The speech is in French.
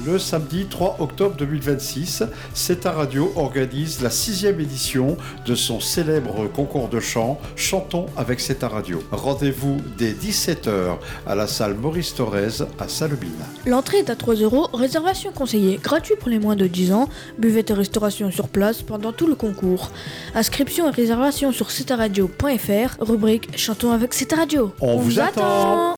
Le samedi 3 octobre 2026, C'est à Radio organise la 6e édition de son célèbre concours de chant Chantons avec C'est à Radio. Rendez-vous dès 17h à la salle Maurice Thorez à Salobine. L'entrée est à 3 €, réservation conseillée, gratuit pour les moins de 10 ans, buvette et restauration sur place pendant tout le concours. Inscription et réservation sur cetaradio.fr, rubrique Chantons avec C'est à Radio. On vous attend.